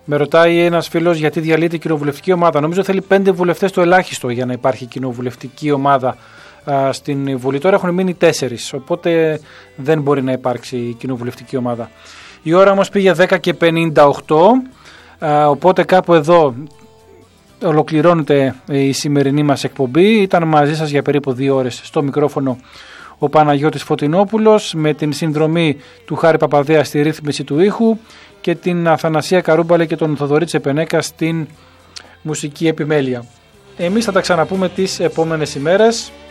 Με ρωτάει ένας φίλος γιατί διαλύεται η κοινοβουλευτική ομάδα. Νομίζω θέλει 5 βουλευτές το ελάχιστο για να υπάρχει κοινοβουλευτική ομάδα στην Βουλή. Τώρα έχουν μείνει 4, οπότε δεν μπορεί να υπάρξει η κοινοβουλευτική ομάδα. Η ώρα όμως πήγε 10:58, οπότε κάπου εδώ ολοκληρώνεται η σημερινή μας εκπομπή. Ήταν μαζί σας για περίπου 2 ώρες στο μικρόφωνο ο Παναγιώτης Φωτεινόπουλος, με την συνδρομή του Χάρη Παπαδέα στη ρύθμιση του ήχου και την Αθανασία Καρούμπαλη και τον Θοδωρή Τσεπενέκα στην μουσική επιμέλεια. Εμείς θα τα ξαναπούμε τις επόμενες ημέρες.